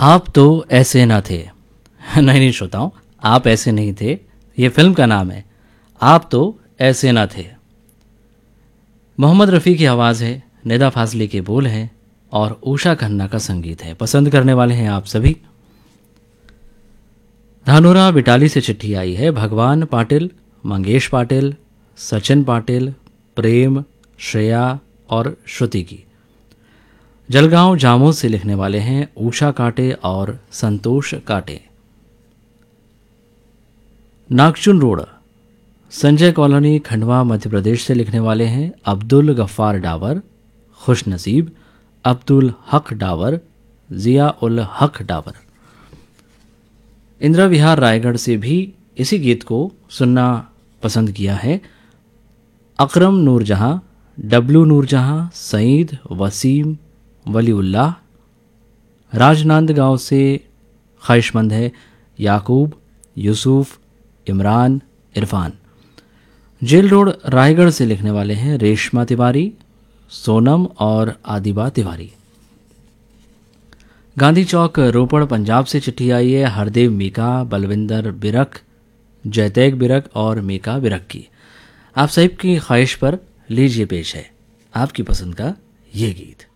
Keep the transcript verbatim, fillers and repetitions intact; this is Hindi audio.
आप तो ऐसे ना थे। नहीं नहीं श्रोताओं, आप ऐसे नहीं थे, ये फिल्म का नाम है। आप तो ऐसे ना थे। मोहम्मद रफ़ी की आवाज़ है, निदा फाजली के बोल हैं और उषा खन्ना का संगीत है। पसंद करने वाले हैं आप सभी। धानोरा बिटाली से चिट्ठी आई है। भगवान पाटिल, मंगेश पाटिल, सचिन पाटिल, प्रेम, श्रेया और श्रुति की। जलगांव जामोद से लिखने वाले हैं उषा काटे और संतोष काटे। नागचुन रोड, संजय कॉलोनी, खंडवा, मध्य प्रदेश से लिखने वाले हैं अब्दुल गफ्फार डावर, खुश नसीब, अब्दुल हक डावर, जिया उल हक डावर। इंदिरा विहार रायगढ़ से भी इसी गीत को सुनना पसंद किया है अकरम नूरजहां, डब्लू नूरजहां, सईद, वसीम, वलीउल्लाह। राजनांदगांव से ख्वाहिशमंद है याकूब, यूसुफ, इमरान, इरफान। जेल रोड रायगढ़ से लिखने वाले हैं रेशमा तिवारी, सोनम और आदिबा तिवारी। गांधी चौक रोपड़ पंजाब से चिट्ठी आई है हरदेव मीका, बलविंदर बिरक, जयतेग बिरक और मीका बिरक की। आप साहिब की ख्वाहिश पर लीजिए पेश है आपकी पसंद का ये गीत।